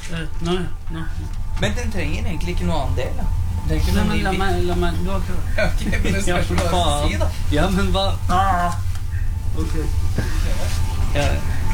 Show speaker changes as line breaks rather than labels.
Nå.
Men den trenger egentlig ikke noe annen del, da.
Nei, men la meg nå
Ok, men det spørs hva du si, da.
Ja, men hva? Ok. Ja.